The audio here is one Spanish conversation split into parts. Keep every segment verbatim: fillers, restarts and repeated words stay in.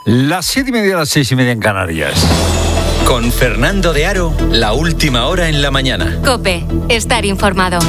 Las siete y media, las seis y media en Canarias. Con Fernando de Aro, la última hora en la mañana. COPE, estar informado.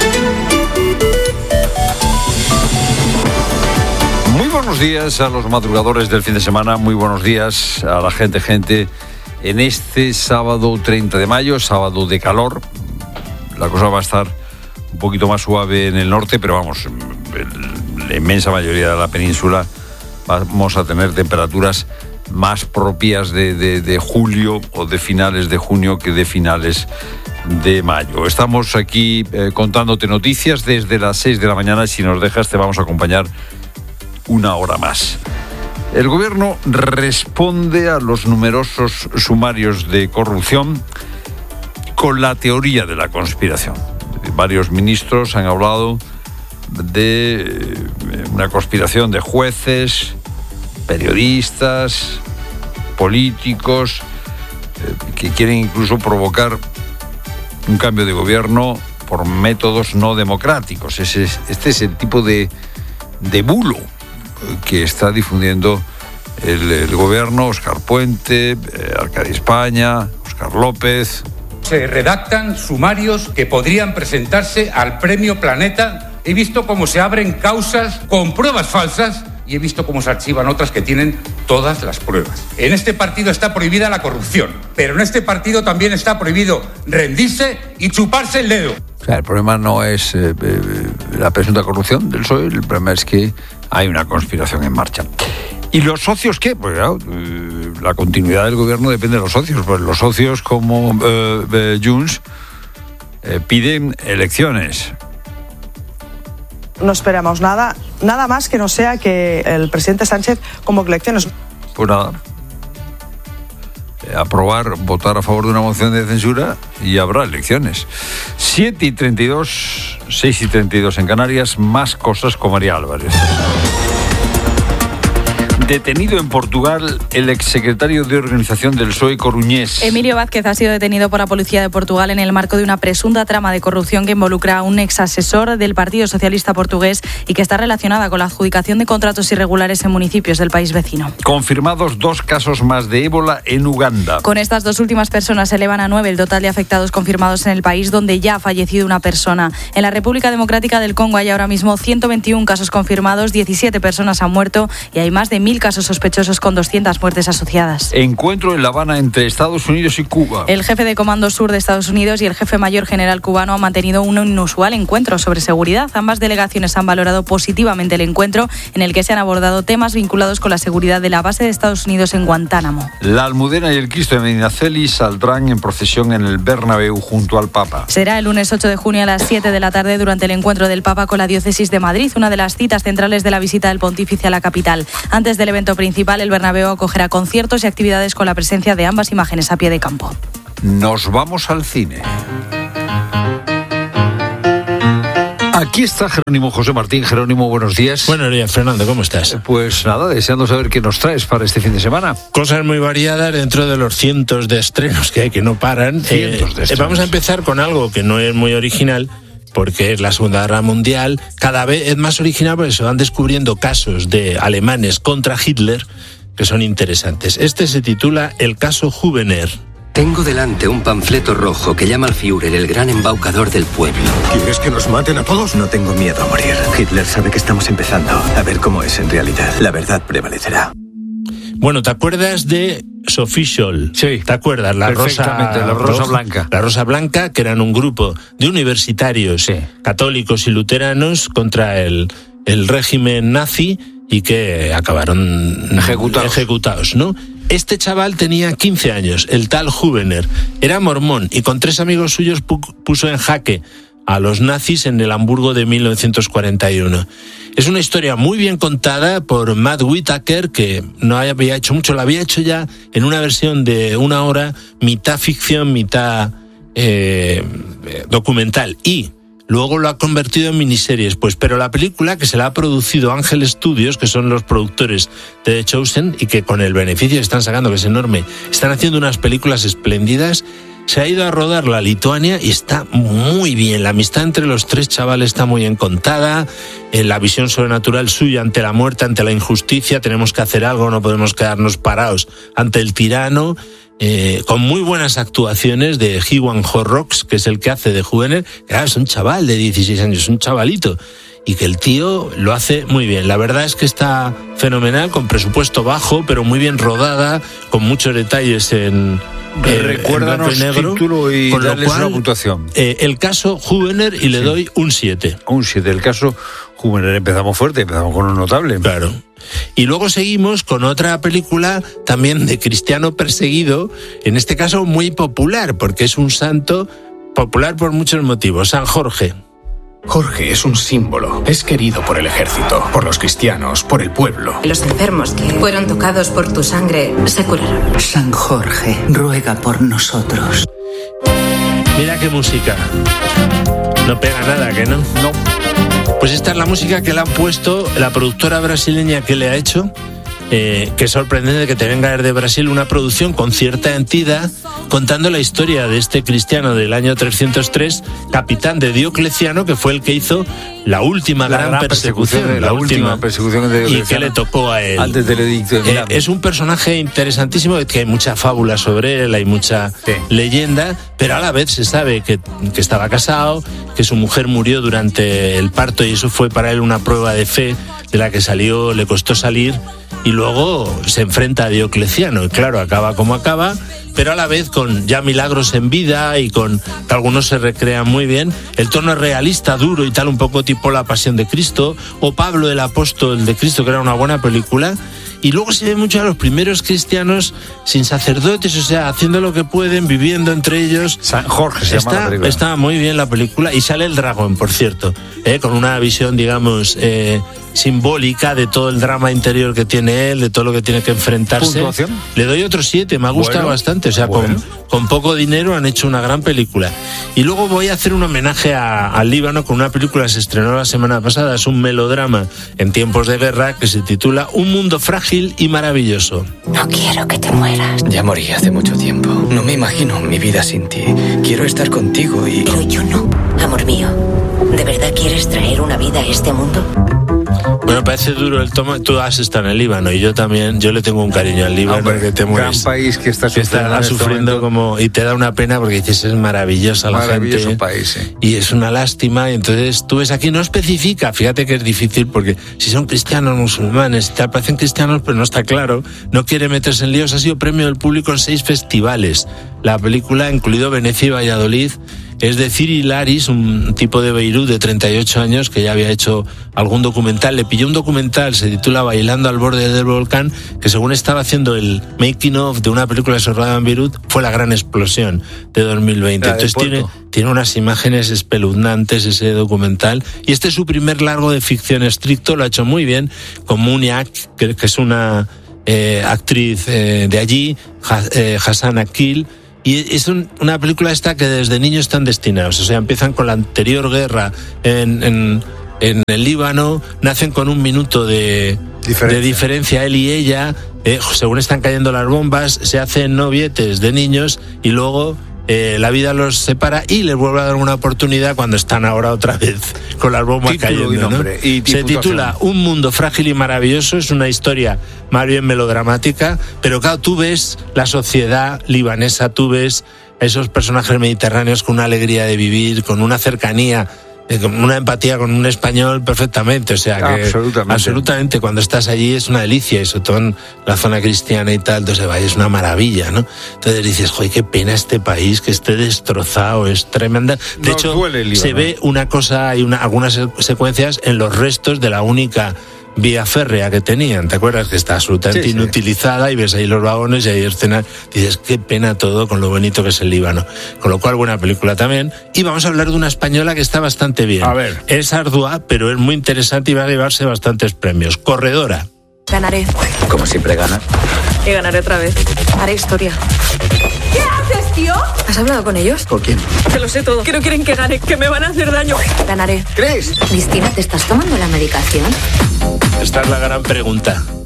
Muy buenos días a los madrugadores del fin de semana, muy buenos días a la gente, gente, en este sábado treinta de mayo, sábado de calor. La cosa va a estar un poquito más suave en el norte, pero vamos, en la inmensa mayoría de la península vamos a tener temperaturas más propias de, de, de julio o de finales de junio que de finales de mayo. Estamos aquí eh, contándote noticias desde las seis de la mañana. Si nos dejas, te vamos a acompañar una hora más. El gobierno responde a los numerosos sumarios de corrupción con la teoría de la conspiración. Varios ministros han hablado de una conspiración de jueces, periodistas, políticos, eh, que quieren incluso provocar un cambio de gobierno por métodos no democráticos. Ese es, este es el tipo de, de bulo que está difundiendo el, el gobierno, Óscar Puente, eh, Arcadia España, Óscar López. Se redactan sumarios que podrían presentarse al Premio Planeta. He visto cómo se abren causas con pruebas falsas y he visto cómo se archivan otras que tienen todas las pruebas. En este partido está prohibida la corrupción, pero en este partido también está prohibido rendirse y chuparse el dedo. O sea, el problema no es eh, eh, la presunta corrupción del P S O E, el problema es que hay una conspiración en marcha. ¿Y los socios qué? Pues claro, eh, la continuidad del gobierno depende de los socios. Pues los socios como eh, eh, Junts eh, piden elecciones. No esperamos nada, nada más que no sea que el presidente Sánchez convoque elecciones. Pues nada, aprobar, votar a favor de una moción de censura y habrá elecciones. siete y treinta y dos, seis y treinta y dos en Canarias, más cosas con María Álvarez. Detenido en Portugal el exsecretario de Organización del P S O E coruñés. Emilio Vázquez ha sido detenido por la policía de Portugal en el marco de una presunta trama de corrupción que involucra a un exasesor del Partido Socialista Portugués y que está relacionada con la adjudicación de contratos irregulares en municipios del país vecino. Confirmados dos casos más de ébola en Uganda. Con estas dos últimas personas se elevan a nueve el total de afectados confirmados en el país, donde ya ha fallecido una persona. En la República Democrática del Congo hay ahora mismo ciento veintiún casos confirmados, diecisiete personas han muerto y hay más de mil casos sospechosos con doscientas muertes asociadas. Encuentro en La Habana entre Estados Unidos y Cuba. El jefe de Comando Sur de Estados Unidos y el jefe mayor general cubano han mantenido un inusual encuentro sobre seguridad. Ambas delegaciones han valorado positivamente el encuentro, en el que se han abordado temas vinculados con la seguridad de la base de Estados Unidos en Guantánamo. La Almudena y el Cristo de Medinaceli saldrán en procesión en el Bernabéu junto al Papa. Será el lunes ocho de junio a las siete de la tarde durante el encuentro del Papa con la diócesis de Madrid, una de las citas centrales de la visita del pontífice a la capital. Antes del evento principal, el Bernabéu acogerá conciertos y actividades con la presencia de ambas imágenes a pie de campo. Nos vamos al cine. Aquí está Jerónimo José Martín. Jerónimo, buenos días. Buenos días, Fernando, ¿cómo estás? Pues nada, deseando saber qué nos traes para este fin de semana. Cosas muy variadas dentro de los cientos de estrenos que hay, que no paran. Cientos de estrenos. Eh, vamos a empezar con algo que no es muy original, porque es la Segunda Guerra Mundial. Cada vez es más original porque se van descubriendo casos de alemanes contra Hitler que son interesantes. Este se titula El caso Hubener. Tengo delante un panfleto rojo que llama al Führer el gran embaucador del pueblo. ¿Quieres que nos maten a todos? No tengo miedo a morir. Hitler sabe que estamos empezando a ver cómo es en realidad. La verdad prevalecerá. Bueno, ¿te acuerdas de Sophie Scholl? Sí. ¿Te acuerdas? La rosa, la rosa blanca. La Rosa Blanca, que eran un grupo de universitarios sí. católicos y luteranos contra el, el régimen nazi y que acabaron ejecutados. ejecutados, ¿no? Este chaval tenía quince años, el tal Hubener. Era mormón y con tres amigos suyos puso en jaque a los nazis en el Hamburgo de mil novecientos cuarenta y uno. Es una historia muy bien contada por Matt Whitaker, que no había hecho mucho, la había hecho ya en una versión de una hora, mitad ficción, mitad eh, documental. Y luego lo ha convertido en miniseries, pues, pero la película, que se la ha producido Ángel Studios, que son los productores de The Chosen, y que con el beneficio que están sacando, que es enorme, están haciendo unas películas espléndidas, se ha ido a rodarla a Lituania y está muy bien. La amistad entre los tres chavales está muy bien contada, eh, la visión sobrenatural suya ante la muerte, ante la injusticia, tenemos que hacer algo, no podemos quedarnos parados ante el tirano. Eh, con muy buenas actuaciones de Ewan Horrocks, que es el que hace de Juvener, que claro, es un chaval de dieciséis años, es un chavalito, y que el tío lo hace muy bien. La verdad es que está fenomenal, con presupuesto bajo, pero muy bien rodada, con muchos detalles en... Eh, Recuérdanos en negro, título y con lo darles cual, una puntuación. Eh, el caso Juvener y le sí. doy un siete. Un siete. El caso Juvener empezamos fuerte, empezamos con un notable. Claro. Y luego seguimos con otra película también de cristiano perseguido, en este caso muy popular, porque es un santo popular por muchos motivos, San Jorge. Jorge es un símbolo. Es querido por el ejército, por los cristianos, por el pueblo. Los enfermos que fueron tocados por tu sangre se curaron. San Jorge, ruega por nosotros. Mira qué música. No pega nada, ¿que no? No. Pues esta es la música que le han puesto la productora brasileña que le ha hecho. Eh, que es sorprendente que te venga desde Brasil una producción con cierta entidad contando la historia de este cristiano del año trescientos tres, capitán de Diocleciano, que fue el que hizo la última la gran, gran persecución, persecución la, la última, última persecución de y que le tocó a él antes del edicto de eh, es un personaje interesantísimo, que hay mucha fábula sobre él, hay mucha sí. leyenda, pero a la vez se sabe que, que estaba casado, que su mujer murió durante el parto y eso fue para él una prueba de fe de la que salió, le costó salir. Y luego se enfrenta a Diocleciano y claro, acaba como acaba, pero a la vez con ya milagros en vida y con que algunos se recrean muy bien. El tono es realista, duro y tal, un poco tipo La Pasión de Cristo o Pablo el Apóstol de Cristo, que era una buena película. Y luego se ve mucho a los primeros cristianos sin sacerdotes, o sea, haciendo lo que pueden, viviendo entre ellos. San Jorge se está, llama la película. Está muy bien la película y sale el dragón, por cierto, ¿eh? Con una visión, digamos, eh, simbólica de todo el drama interior que tiene él, de todo lo que tiene que enfrentarse. ¿Puntuación? Le doy otro siete, me ha gustado bueno, bastante, o sea, bueno. con, con poco dinero han hecho una gran película. Y luego voy a hacer un homenaje a, al Líbano con una película que se estrenó la semana pasada, es un melodrama en tiempos de guerra que se titula Un mundo frágil y maravilloso. No quiero que te mueras. Ya morí hace mucho tiempo. No me imagino mi vida sin ti. Quiero estar contigo y... Pero yo no, amor mío. ¿De verdad quieres traer una vida a este mundo? Bueno, parece duro el toma. Tú has estado en el Líbano y yo también. Yo le tengo un cariño al Líbano. Hombre, que te mueres. Gran país que está que sufriendo, está sufriendo este como y te da una pena porque dices es maravillosa la Maravilloso gente. país, sí. Y es una lástima. Y entonces tú ves aquí no especifica. Fíjate que es difícil porque si son cristianos, musulmanes, te parecen cristianos, pero no está claro. No quiere meterse en líos. Ha sido premio del público en seis festivales. La película, incluido Venecia y Valladolid. Es de Ciri Laris, un tipo de Beirut de treinta y ocho años que ya había hecho algún documental. Le pilló un documental, se titula Bailando al borde del volcán, que según estaba haciendo el making of de una película que se rodaba en Beirut, fue la gran explosión de dos mil veinte. Entonces tiene, tiene unas imágenes espeluznantes ese documental. Y este es su primer largo de ficción estricto, lo ha hecho muy bien, con Muniak, que, que es una eh, actriz eh, de allí, ha, eh, Hassan Akil. Y es un, una película esta que desde niños están destinados, o sea, empiezan con la anterior guerra en, en, en el Líbano, nacen con un minuto de diferencia, de diferencia él y ella, eh, según están cayendo las bombas, se hacen novietes de niños y luego eh, la vida los separa y les vuelve a dar una oportunidad cuando están ahora otra vez con las bombas Título cayendo. Y nombre, ¿no? y Se titula Un mundo frágil y maravilloso, es una historia más bien melodramática, pero claro, tú ves la sociedad libanesa, tú ves a esos personajes mediterráneos con una alegría de vivir, con una cercanía, con una empatía con un español perfectamente, o sea que absolutamente, absolutamente cuando estás allí es una delicia, y sobre todo en la zona cristiana y tal, entonces vaya, es una maravilla, ¿no? Entonces dices, joder, qué pena este país que esté destrozado, es tremenda. De Nos hecho, duele, se ve una cosa, hay una, algunas secuencias en los restos de la única vía férrea que tenían, ¿te acuerdas? Que está absolutamente sí, inutilizada sí. Y ves ahí los vagones y hay escenas, dices, qué pena todo con lo bonito que es el Líbano. Con lo cual, buena película también. Y vamos a hablar de una española que está bastante bien. A ver. Es ardua, pero es muy interesante y va a llevarse bastantes premios. Corredora. Ganaré. Como siempre gana. Y ganaré otra vez. Haré historia. ¿Qué haces, tío? ¿Has hablado con ellos? ¿Con quién? Que lo sé todo. Que no quieren que gane, que me van a hacer daño. Ganaré. ¿Crees? Cristina, ¿te estás tomando la medicación? Esta es la gran pregunta.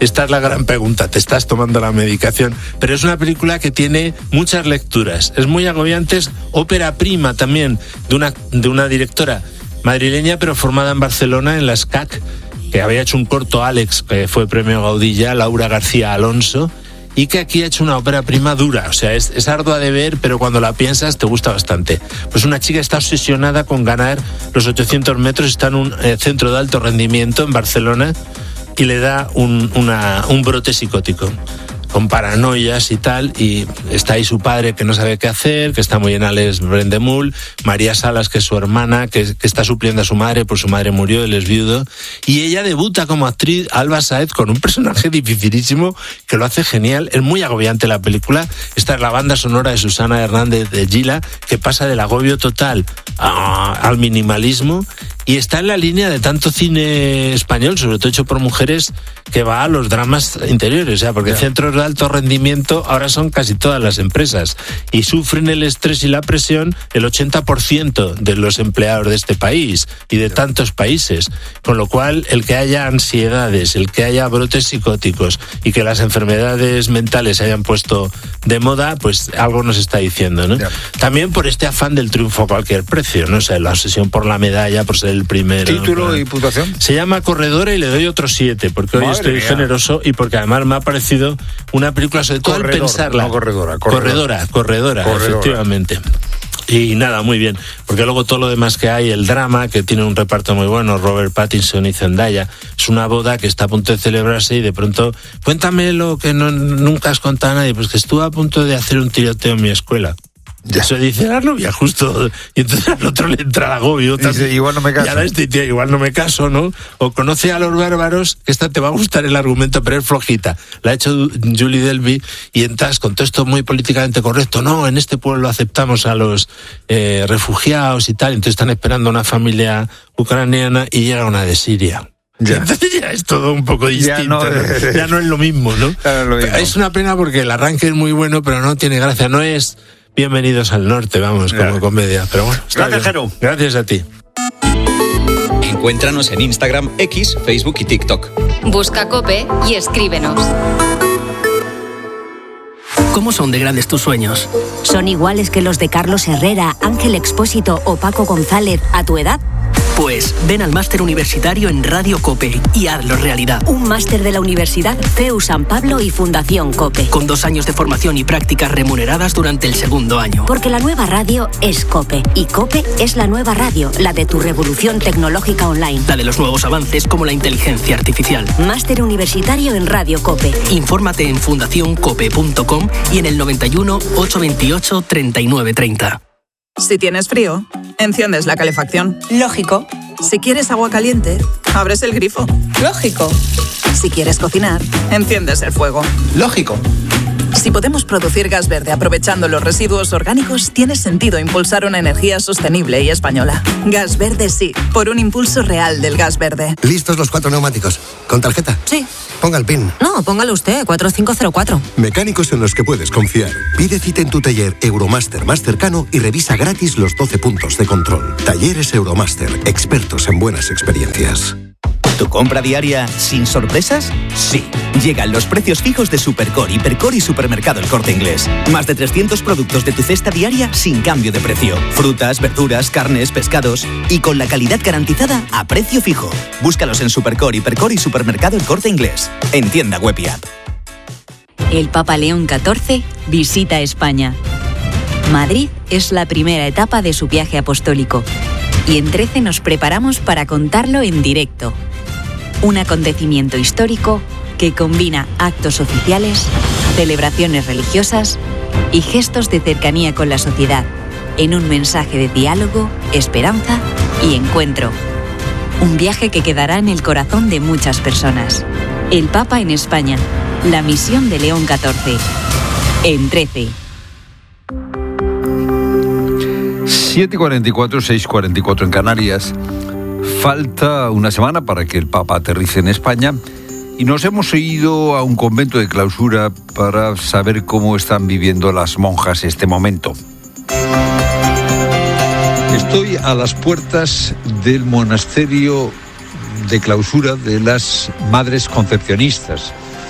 Esta es la gran pregunta, ¿te estás tomando la medicación? Pero es una película que tiene muchas lecturas, es muy agobiante, es ópera prima también de una, de una directora madrileña pero formada en Barcelona, en la S C A C, que había hecho un corto, Alex, que fue premio Gaudí ya, Laura García Alonso, y que aquí ha hecho una ópera prima dura, o sea, es, es ardua de ver, pero cuando la piensas te gusta bastante. Pues una chica está obsesionada con ganar los ochocientos metros, está en un eh, centro de alto rendimiento en Barcelona y le da un, una, un brote psicótico, con paranoias y tal, y está ahí su padre que no sabe qué hacer, que está muy en Alex Brendemul, María Salas, que es su hermana, que, que está supliendo a su madre, pues su madre murió, él es viudo, y ella debuta como actriz, Alba Saez, con un personaje dificilísimo, que lo hace genial, es muy agobiante la película. Esta es la banda sonora de Susana Hernández de Gila, que pasa del agobio total a, al minimalismo, y está en la línea de tanto cine español, sobre todo hecho por mujeres, que va a los dramas interiores, o sea, porque yeah. centros de alto rendimiento ahora son casi todas las empresas y sufren el estrés y la presión el ochenta por ciento de los empleados de este país y de tantos países, con lo cual el que haya ansiedades, el que haya brotes psicóticos y que las enfermedades mentales se hayan puesto de moda, pues algo nos está diciendo, ¿no? Yeah. También por este afán del triunfo a cualquier precio, ¿no? O sea, la obsesión por la medalla, por ser el primero. ¿Título ¿no? y puntuación? Se llama Corredora y le doy otro siete, porque hoy Madre estoy mía. generoso y porque además me ha parecido una película, sobre todo Corredor, al pensarla. No corredora, corredora. Corredora, corredora, corredora, efectivamente. Y nada, muy bien, porque luego todo lo demás que hay, el drama, que tiene un reparto muy bueno, Robert Pattinson y Zendaya, es una boda que está a punto de celebrarse y de pronto, cuéntame lo que no, nunca has contado a nadie, pues que estuve a punto de hacer un tiroteo en mi escuela. Ya. Eso dice la novia, justo. Y entonces al otro le entra el agobio. Dice, igual no me caso. Y ahora este tío, igual no me caso, ¿no? O Conoce a los bárbaros, que esta te va a gustar el argumento, pero es flojita. La ha hecho Julie Delpy y entras con todo esto muy políticamente correcto. No, en este pueblo aceptamos a los eh, refugiados y tal. Entonces están esperando una familia ucraniana y llega una de Siria. Ya. Entonces ya es todo un poco distinto, ya no, ¿no? Ya no es lo mismo, ¿no? Ya no es lo mismo. Es una pena porque el arranque es muy bueno, pero no tiene gracia. No es Bienvenidos al Norte, vamos, como yeah. comedia. Pero bueno, gracias, Jero. Gracias a ti. Encuéntranos en Instagram, X, Facebook y TikTok. Busca COPE y escríbenos. ¿Cómo son de grandes tus sueños? ¿Son iguales que los de Carlos Herrera, Ángel Expósito o Paco González a tu edad? Pues ven al máster universitario en Radio COPE y hazlo realidad. Un máster de la Universidad C E U San Pablo y Fundación COPE. Con dos años de formación y prácticas remuneradas durante el segundo año. Porque la nueva radio es COPE y COPE es la nueva radio, la de tu revolución tecnológica online. La de los nuevos avances como la inteligencia artificial. Máster universitario en Radio COPE. Infórmate en fundación cope punto com y en el noventa y uno, ochocientos veintiocho, treinta y nueve treinta. Si tienes frío, enciendes la calefacción. Lógico. Si quieres agua caliente, abres el grifo. Lógico. Si quieres cocinar, enciendes el fuego. Lógico. Si podemos producir gas verde aprovechando los residuos orgánicos, tiene sentido impulsar una energía sostenible y española. Gas verde sí, por un impulso real del gas verde. ¿Listos los cuatro neumáticos? ¿Con tarjeta? Sí. Ponga el PIN. No, póngalo usted, cuatro cinco cero cuatro. Mecánicos en los que puedes confiar. Pide cita en tu taller Euromaster más cercano y revisa gratis los doce puntos de control. Talleres Euromaster, expertos en buenas experiencias. ¿Tu compra diaria sin sorpresas? Sí. Llegan los precios fijos de Supercore, Hipercore y Supermercado El Corte Inglés. Más de trescientos productos de tu cesta diaria sin cambio de precio. Frutas, verduras, carnes, pescados y con la calidad garantizada a precio fijo. Búscalos en Supercore, Hipercore y Supermercado El Corte Inglés. En tienda web y app. El Papa León catorce visita España. Madrid es la primera etapa de su viaje apostólico. Y en trece nos preparamos para contarlo en directo. Un acontecimiento histórico que combina actos oficiales, celebraciones religiosas y gestos de cercanía con la sociedad, en un mensaje de diálogo, esperanza y encuentro. Un viaje que quedará en el corazón de muchas personas. El Papa en España, la misión de León catorce. En trece. siete y cuarenta y cuatro, seis y cuarenta y cuatro en Canarias. Falta una semana para que el Papa aterrice en España y nos hemos ido a un convento de clausura para saber cómo están viviendo las monjas este momento. Estoy a las puertas del monasterio de clausura de las Madres Concepcionistas.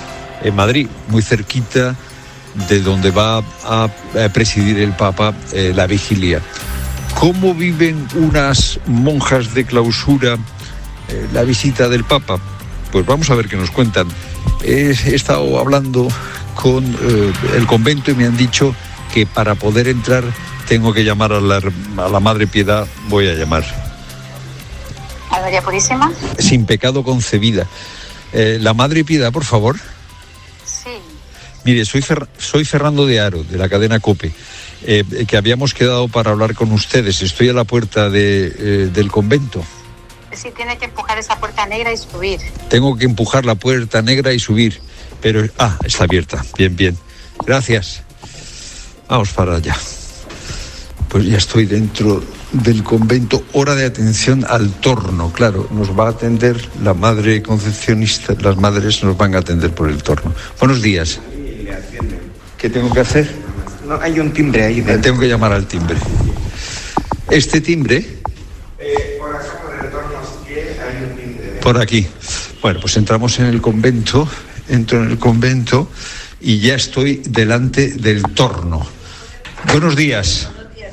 en Madrid, muy cerquita de donde va a, a presidir el Papa eh, la vigilia. ¿Cómo viven unas monjas de clausura eh, la visita del Papa? Pues vamos a ver qué nos cuentan. He, he estado hablando con eh, el convento y me han dicho que para poder entrar tengo que llamar a la, a la Madre Piedad. Voy a llamar. ¿A María Purísima? Sin pecado concebida. Eh, la Madre Piedad, por favor. Sí. Mire, soy, Fer, soy Fernando de Aro, de la cadena COPE, eh, que habíamos quedado para hablar con ustedes. Estoy a la puerta de, eh, del convento. Sí, tiene que empujar esa puerta negra y subir. Tengo que empujar la puerta negra y subir, pero... Ah, está abierta. Bien, bien. Gracias. Vamos para allá. Pues ya estoy dentro del convento. Hora de atención al torno. Claro, nos va a atender la madre concepcionista. Las madres nos van a atender por el torno. Buenos días. ¿Qué tengo que hacer? No, hay un timbre ahí dentro. Tengo que llamar al timbre. ¿Este timbre? Eh, por acá, por el torno, sí, hay un timbre. Por aquí. Bueno, pues entramos en el convento. Entro en el convento y ya estoy delante del torno. Buenos días.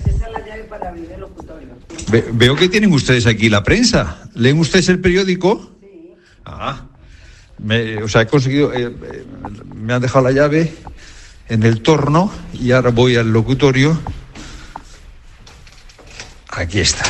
Ve, veo que tienen ustedes aquí la prensa. ¿Leen ustedes el periódico? Sí. Ah, me, o sea, he conseguido, eh, eh, me han dejado la llave en el torno y ahora voy al locutorio. Aquí está.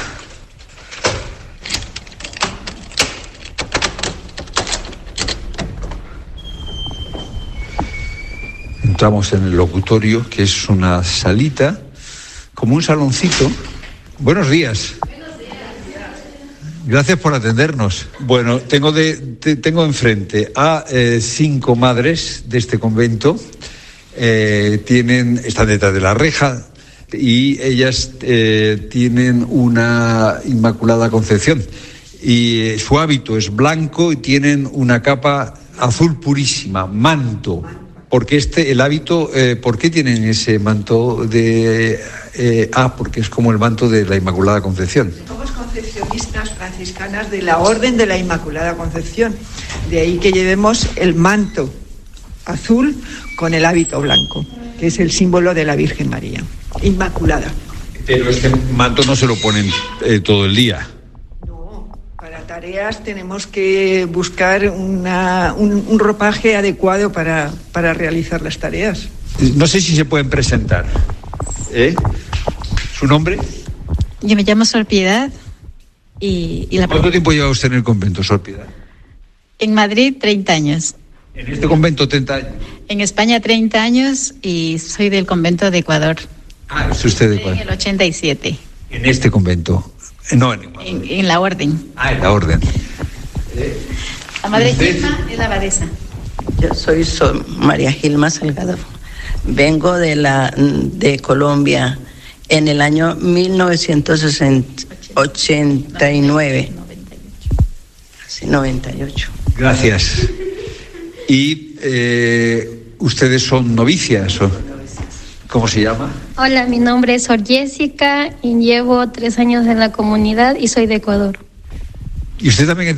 Entramos en el locutorio, que es una salita, como un saloncito. Buenos días. Buenos días. Gracias por atendernos. Bueno, tengo, de, te, tengo enfrente a eh, cinco madres de este convento. Eh, tienen, están detrás de la reja y ellas eh, tienen una Inmaculada Concepción. Y eh, su hábito es blanco y tienen una capa azul purísima, manto. Porque este, el hábito, eh, ¿por qué tienen ese manto de... Eh, ah, porque es como el manto de la Inmaculada Concepción. Somos concepcionistas franciscanas de la Orden de la Inmaculada Concepción. De ahí que llevemos el manto azul con el hábito blanco, que es el símbolo de la Virgen María, Inmaculada. Pero este manto no se lo ponen eh, todo el día. Para tareas tenemos que buscar una, un, un ropaje adecuado para, para realizar las tareas. No sé si se pueden presentar. ¿Eh? ¿Su nombre? Yo me llamo Sor Piedad. Y, y la... ¿Cuánto tiempo lleva usted en el convento, Sor Piedad? En Madrid, treinta años. ¿En este convento treinta años? En España, treinta años y soy del convento de Ecuador. Ah, ¿es usted de Ecuador? En el ochenta y siete. ¿En este convento? No, en Ecuador. En, en la orden. Ah, en la orden. La madre Gilma es la abadesa. Yo soy so- María Gilma Salgado. Vengo de la de Colombia en el año mil novecientos ochenta y nueve. Sí, noventa y ocho. Gracias. ¿Y eh, ustedes son novicias? ¿O? ¿Cómo se llama? Hola, mi nombre es Sor Jessica y llevo tres años en la comunidad y soy de Ecuador. ¿Y usted también